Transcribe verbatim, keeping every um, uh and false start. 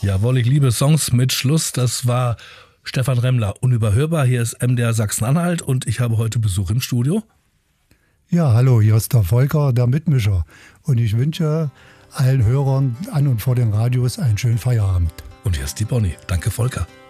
Jawohl, ich liebe Songs mit Schluss. Das war Stefan Remmler, unüberhörbar. Hier ist M D R Sachsen-Anhalt und ich habe heute Besuch im Studio. Ja, hallo, hier ist der Volker, der Mitmischer. Und ich wünsche allen Hörern an und vor den Radios einen schönen Feierabend. Und hier ist die Bonnie. Danke, Volker.